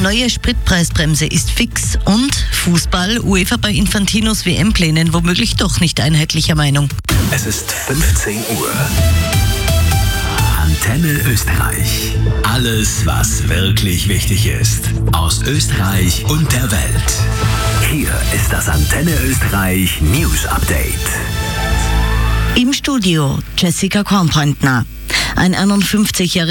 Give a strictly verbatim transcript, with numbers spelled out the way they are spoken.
Neue Spritpreisbremse ist fix und Fußball, UEFA bei Infantinos W M-Plänen womöglich doch nicht einheitlicher Meinung. Es ist fünfzehn Uhr. Antenne Österreich. Alles, was wirklich wichtig ist. Aus Österreich und der Welt. Hier ist das Antenne Österreich News Update. Im Studio Jessica Kornbrandner. Ein einundfünfzigjähriger